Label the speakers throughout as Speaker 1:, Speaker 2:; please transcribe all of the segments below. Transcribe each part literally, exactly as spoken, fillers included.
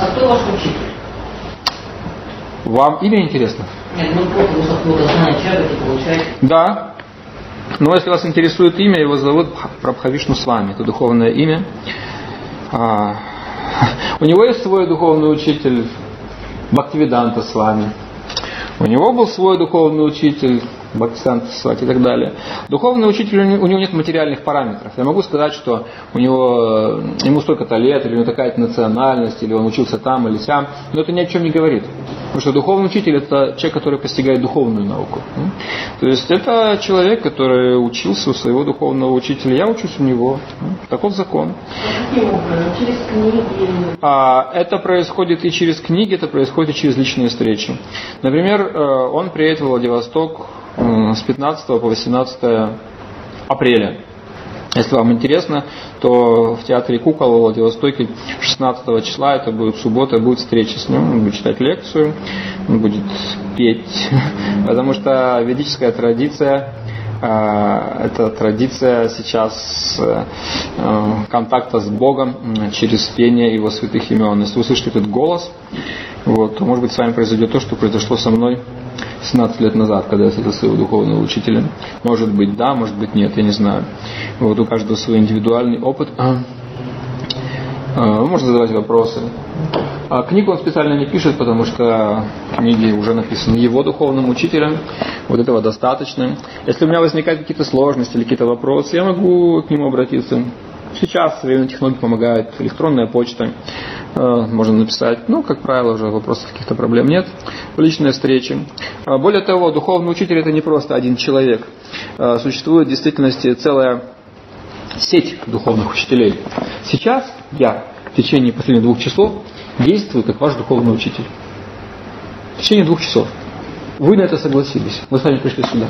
Speaker 1: А кто ваш учитель?
Speaker 2: Вам имя интересно?
Speaker 1: Нет, ну просто вы какое-то знание чарити получаете.
Speaker 2: Да. Но если вас интересует имя, его зовут Прабхавишну Свами. Это духовное имя. А, у него есть свой духовный учитель Бхактивиданта Свами. У него был свой духовный учитель Бхактисиданта Сарасвати и так далее. Духовный учитель, у него нет материальных параметров. Я могу сказать, что у него, ему столько-то лет, или у него такая-то национальность, или он учился там или сям, но это ни о чем не говорит. Потому что духовный учитель – это человек, который постигает духовную науку. То есть это человек, который учился у своего духовного учителя. Я учусь у него. Таков закон.
Speaker 1: Каким образом? Через книги?
Speaker 2: А, это происходит и через книги, это происходит и через личные встречи. Например, он приедет в Владивосток с пятнадцатого по восемнадцатое апреля. Если вам интересно, то в театре Кукол во Владивостоке шестнадцатого числа, это будет суббота, будет встреча с ним, он будет читать лекцию, он будет петь, потому что ведическая традиция, это традиция сейчас контакта с Богом через пение Его святых имен. Если вы слышите этот голос, вот, то, может быть, с вами произойдет то, что произошло со мной семнадцать лет назад, когда я встретил своего духовного учителя. Может быть, да, может быть, нет, я не знаю. Вот у каждого свой индивидуальный опыт. А, а, можно задавать вопросы. А книгу он специально не пишет, потому что книги уже написаны его духовным учителем. Вот этого достаточно. Если у меня возникают какие-то сложности или какие-то вопросы, я могу к нему обратиться. Сейчас современные технологии помогают, электронная почта, э, можно написать. Ну, как правило, уже вопросов, каких-то проблем нет. Личные встречи. Более того, духовный учитель – это не просто один человек. Э, существует в действительности целая сеть духовных учителей. Сейчас я в течение последних двух часов действую как ваш духовный учитель. В течение двух часов. Вы на это согласились. Вы сами пришли сюда.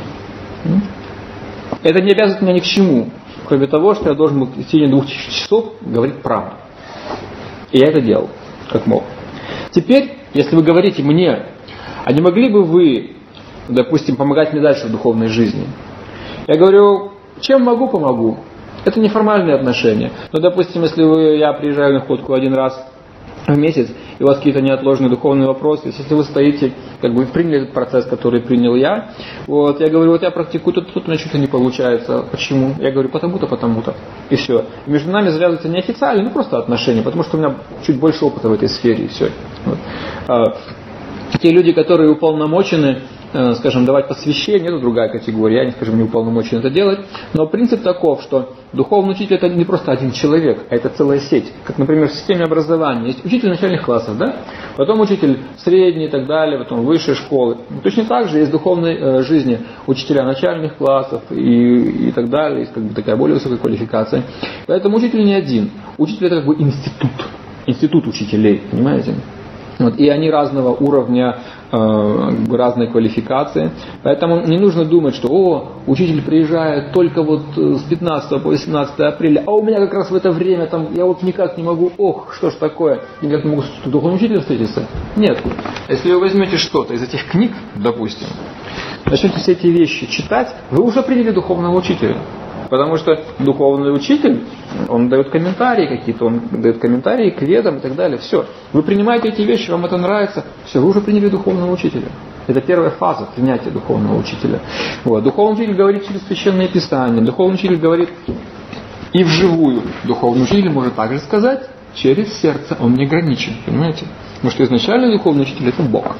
Speaker 2: Это не обязывает меня ни к чему. Кроме того, что я должен был в течение двух часов говорить правду. И я это делал, как мог. Теперь, если вы говорите мне, а не могли бы вы, допустим, помогать мне дальше в духовной жизни? Я говорю, чем могу, помогу. Это неформальные отношения. Но, допустим, если вы, я приезжаю на ходку один раз в месяц, и у вас какие-то неотложные духовные вопросы, если вы стоите, как бы приняли этот процесс, который принял я, вот, я говорю, вот я практикую, тут, тут у меня что-то не получается. Почему? Я говорю, потому-то, потому-то. И все. И между нами завязываются неофициальные, ну просто отношения, потому что у меня чуть больше опыта в этой сфере, и все. Вот. А, те люди, которые уполномочены, скажем, давать посвящение, это другая категория, я, не, скажем, не уполномочен это делать, но принцип таков, что духовный учитель это не просто один человек, а это целая сеть. Как, например, в системе образования есть учитель начальных классов, да? Потом учитель средний и так далее, потом высшей школы. Точно так же есть в духовной э, жизни учителя начальных классов и, и так далее, есть как бы такая более высокая квалификация. Поэтому учитель не один. Учитель это как бы институт, институт учителей, понимаете? Вот, и они разного уровня, э, разной квалификации. Поэтому не нужно думать, что о, учитель приезжает только вот с пятнадцатого по восемнадцатое апреля, а у меня как раз в это время там я вот никак не могу, ох, что ж такое, никак не могу с духовным учителем встретиться. Нет. Если вы возьмете что-то из этих книг, допустим, начнете все эти вещи читать, вы уже приняли духовного учителя. Потому что духовный учитель, он дает комментарии какие-то, он дает комментарии к ведам и так далее. Все. Вы принимаете эти вещи, вам это нравится, все, вы уже приняли духовного учителя. Это первая фаза принятия духовного учителя. Вот. Духовный учитель говорит через священное писание, духовный учитель говорит и вживую. Духовный учитель может также сказать через сердце, он не ограничен, понимаете? Потому что изначально духовный учитель это Бог.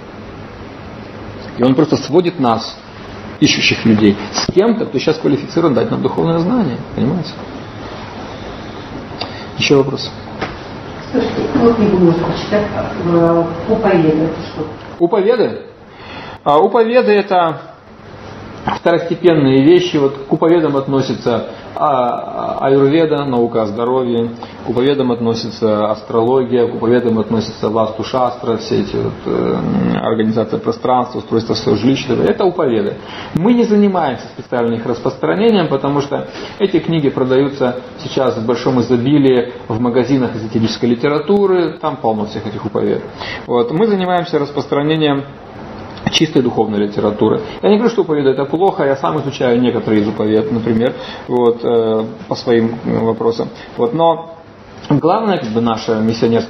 Speaker 2: И он просто сводит нас, ищущих людей, с кем-то, кто сейчас квалифицирован дать нам духовное знание. Понимаете? Еще вопрос?
Speaker 1: Слушайте, вот книгу можно почитать Уповеды. Это что?
Speaker 2: Уповеды? А, уповеды это второстепенные вещи. Вот к уповедам относится аюрведа, наука о здоровье, к уповедам относится астрология, к уповедам относится васту-шастра, все эти вот, э, организация пространства, устройство своего жилища. Это уповеды. Мы не занимаемся специально их распространением, потому что эти книги продаются сейчас в большом изобилии в магазинах эзотерической литературы, там полно всех этих уповед. Вот. Мы занимаемся распространением чистой духовной литературы. Я не говорю, что уповеды это плохо, я сам изучаю некоторые из уповед, например, вот, э, по своим вопросам. Вот, но главное, как бы, наша миссионерская